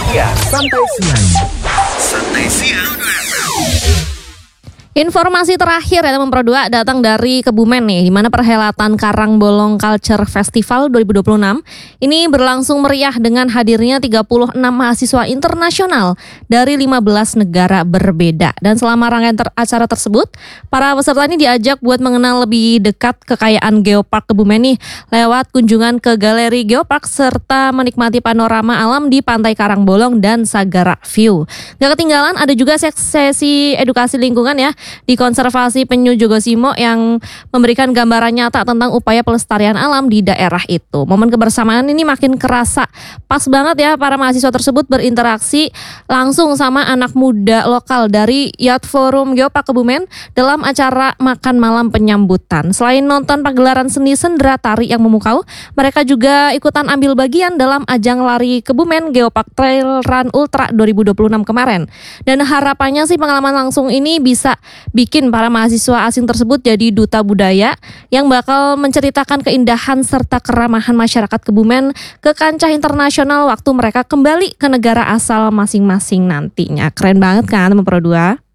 Ya, santai siang. Santai siang. Informasi terakhir ya teman Pro 2 datang dari Kebumen nih, di mana perhelatan Karangbolong Culture Festival 2026 ini berlangsung meriah dengan hadirnya 36 mahasiswa internasional dari 15 negara berbeda. Dan selama rangkaian acara tersebut, para peserta ini diajak buat mengenal lebih dekat kekayaan Geopark Kebumen nih lewat kunjungan ke Galeri Geopark serta menikmati panorama alam di Pantai Karangbolong dan Sagara View. Gak ketinggalan ada juga sesi edukasi lingkungan ya di Konservasi Penyu Jogosimo yang memberikan gambaran nyata tentang upaya pelestarian alam di daerah itu. Momen kebersamaan ini makin kerasa. Pas banget ya para mahasiswa tersebut berinteraksi langsung sama anak muda lokal dari Yacht Forum Geopark Kebumen dalam acara makan malam penyambutan. Selain nonton pagelaran seni sendera tari yang memukau, mereka juga ikutan ambil bagian dalam ajang lari Kebumen Geopark Trail Run Ultra 2026 kemarin. Dan harapannya sih pengalaman langsung ini bisa bikin para mahasiswa asing tersebut jadi duta budaya yang bakal menceritakan keindahan serta keramahan masyarakat Kebumen ke kancah internasional waktu mereka kembali ke negara asal masing-masing nantinya. Keren banget kan teman Pro 2?